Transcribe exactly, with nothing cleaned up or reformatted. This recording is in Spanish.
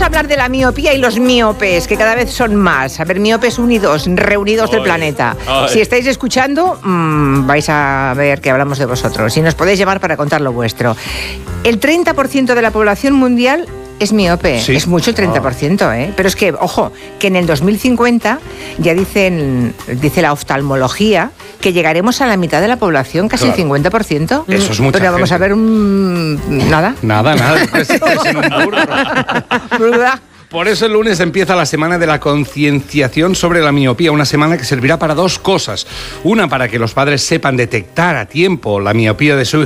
hablar de la miopía y los miopes, que cada vez son más. A ver, miopes unidos, reunidos del planeta. Ay. Si estáis escuchando, mmm, vais a ver que hablamos de vosotros. Y nos podéis llamar para contar lo vuestro. El treinta por ciento de la población mundial es miope. Sí. Es mucho el treinta por ciento, ¿eh? Pero es que, ojo, que en el dos mil cincuenta ya dicen, dice la oftalmología que llegaremos a la mitad de la población, casi Claro. el cincuenta por ciento. Eso es mucha Pero vamos gente. a ver un... nada. Nada, nada. Es, es en un burro. ¿Verdad? Por eso el lunes empieza la semana de la concienciación sobre la miopía, una semana que servirá para dos cosas. Una, para que los padres sepan detectar a tiempo la miopía de su